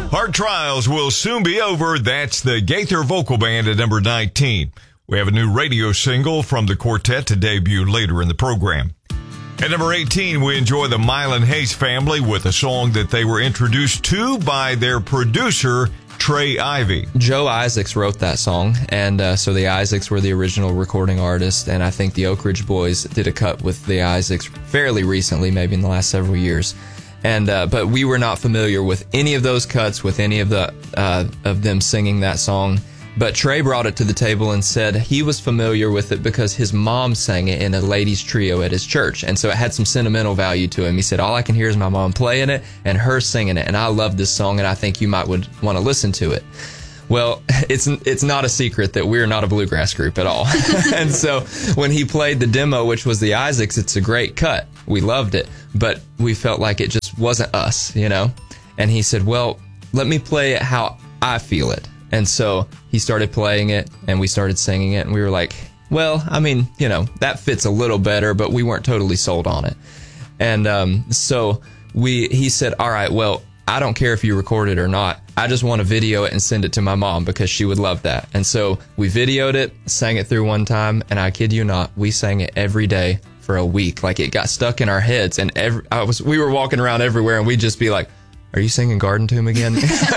Hard Trials will soon be over. That's the Gaither Vocal Band at number 19. We have a new radio single from the quartet to debut later in the program. At number 18, we enjoy the Mylan Hayes family with a song that they were introduced to by their producer, Trey Ivy. Joe Isaacs wrote that song, and so the Isaacs were the original recording artist, and I think the Oak Ridge Boys did a cut with the Isaacs fairly recently, maybe in the last several years. And but we were not familiar with any of those cuts, with any of them singing that song. But Trey brought it to the table and said he was familiar with it because his mom sang it in a ladies' trio at his church. And so it had some sentimental value to him. He said, all I can hear is my mom playing it and her singing it. And I love this song, and I think you would want to listen to it. Well, it's not a secret that we're not a bluegrass group at all. And so when he played the demo, which was the Isaacs, it's a great cut. We loved it, but we felt like it just wasn't us, you know? And he said, well, let me play it how I feel it. And so he started playing it, and we started singing it, and we were like, well, I mean, you know, that fits a little better, but we weren't totally sold on it. And so he said, all right, well, I don't care if you record it or not. I just want to video it and send it to my mom because she would love that. And so we videoed it, sang it through one time, and I kid you not, we sang it every day for a week. Like, it got stuck in our heads, and we were walking around everywhere, and we'd just be like, are you singing Garden Tomb again?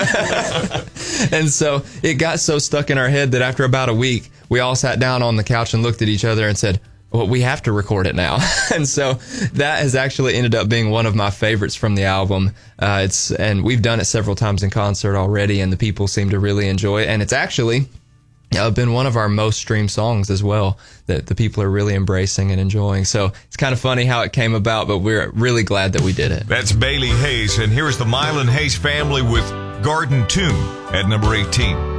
And so it got so stuck in our head that after about a week, we all sat down on the couch and looked at each other and said, well, we have to record it now. And so that has actually ended up being one of my favorites from the album. And we've done it several times in concert already, and the people seem to really enjoy it. And it's actually been one of our most streamed songs as well, that the people are really embracing and enjoying. So it's kind of funny how it came about, but we're really glad that we did it. That's Bailey Hayes, and here's the Mylan Hayes family with Garden Tomb at number 18.